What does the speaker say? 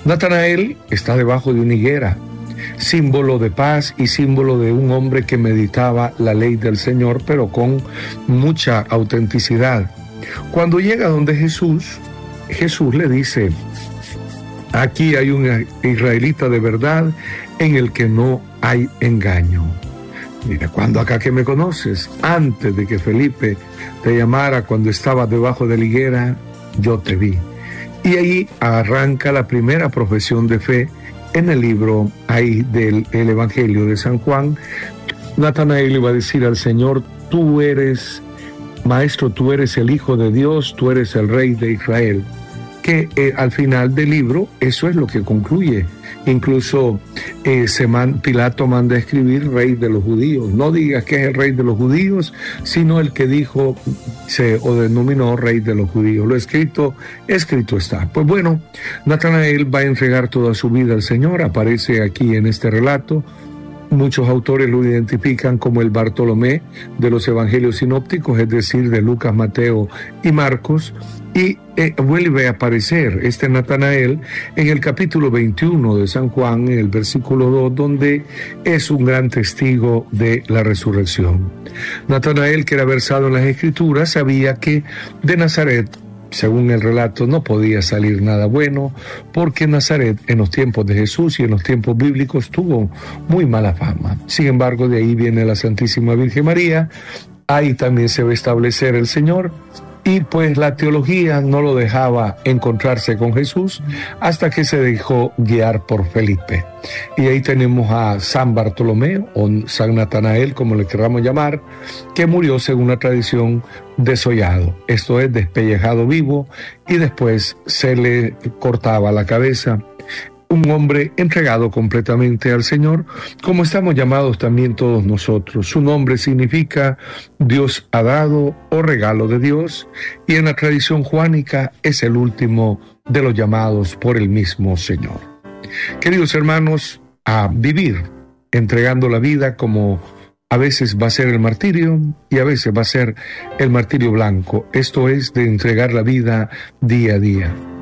Natanael está debajo de una higuera, símbolo de paz y símbolo de un hombre que meditaba la ley del Señor, pero con mucha autenticidad. Cuando llega donde Jesús le dice: aquí hay un israelita de verdad en el que no hay engaño. Mira, cuando acá que me conoces, antes de que Felipe te llamara, cuando estabas debajo de la higuera, yo te vi. Y ahí arranca la primera profesión de fe en el libro ahí del Evangelio de San Juan. Natanael le va a decir al Señor: tú eres, Maestro, tú eres el Hijo de Dios, tú eres el Rey de Israel. Que al final del libro eso es lo que concluye. Incluso Pilato manda a escribir Rey de los Judíos. No digas que es el Rey de los Judíos, sino el que dijo o denominó Rey de los Judíos. Lo escrito está. Pues bueno, Natanael va a entregar toda su vida al Señor. Aparece aquí en este relato. Muchos autores lo identifican como el Bartolomé de los evangelios sinópticos, es decir, de Lucas, Mateo y Marcos. Y vuelve a aparecer este Natanael en el capítulo 21 de San Juan, en el versículo 2, donde es un gran testigo de la resurrección. Natanael, que era versado en las Escrituras, sabía que de Nazaret, según el relato, no podía salir nada bueno, porque Nazaret en los tiempos de Jesús y en los tiempos bíblicos tuvo muy mala fama. Sin embargo, de ahí viene la Santísima Virgen María, ahí también se va a establecer el Señor, y pues la teología no lo dejaba encontrarse con Jesús hasta que se dejó guiar por Felipe. Y ahí tenemos a San Bartolomé, o San Natanael, como le queramos llamar, que murió según la tradición desollado, esto es, despellejado vivo, y después se le cortaba la cabeza. Un hombre entregado completamente al Señor, como estamos llamados también todos nosotros. Su nombre significa Dios ha dado o regalo de Dios, y en la tradición juánica es el último de los llamados por el mismo Señor. Queridos hermanos, a vivir entregando la vida, como a veces va a ser el martirio y a veces va a ser el martirio blanco, esto es, de entregar la vida día a día.